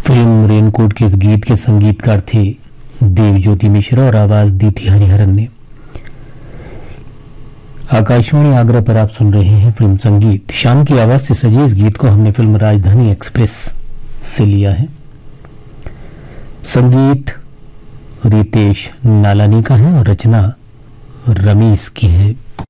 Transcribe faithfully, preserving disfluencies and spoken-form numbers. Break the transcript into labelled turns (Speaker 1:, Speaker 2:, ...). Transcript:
Speaker 1: Film raincoat के इस गीत के संगीतकार थे देवज्योति मिश्रा और आवाज दी थी हरिहरन ने। आकाशवाणी आगरा पर आप सुन रहे हैं फिल्म संगीत। शाम की आवाज से सजे इस गीत को हमने फिल्म राजधानी एक्सप्रेस से लिया है। संगीत रितेश नालानी का है और रचना रमीश की है।